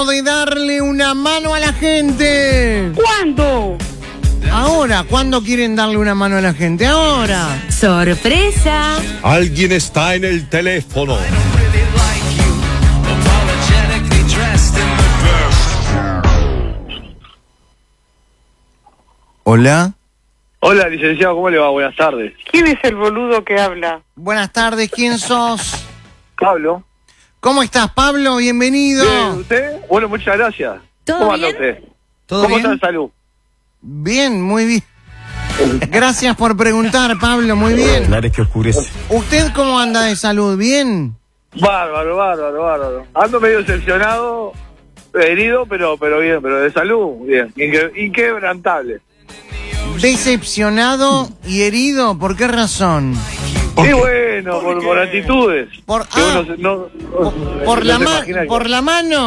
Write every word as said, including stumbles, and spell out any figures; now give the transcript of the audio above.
De darle una mano a la gente. ¿Cuándo? Ahora, ¿cuándo quieren darle una mano a la gente? Ahora. ¡Sorpresa! Alguien está en el teléfono. Hola. Hola, licenciado, ¿cómo le va? Buenas tardes. ¿Quién es el boludo que habla? Buenas tardes, ¿quién sos? Pablo. ¿Cómo estás, Pablo? Bienvenido. Bien, ¿usted? Bueno, muchas gracias. ¿Todo ¿Cómo bien? anda usted? ¿Todo ¿Cómo bien? está de salud? Bien, muy bien. Gracias por preguntar, Pablo, muy bien. Claro que oscurece. ¿Usted cómo anda de salud? ¿Bien? Bárbaro, bárbaro, bárbaro. Ando medio decepcionado, herido, pero pero bien, pero de salud, bien. Inque- inquebrantable. ¿Decepcionado y herido? ¿Por qué razón? Y bueno, por, por actitudes. Por, que ah, uno se- no, por, por no la se ma- imagina que- por la mano.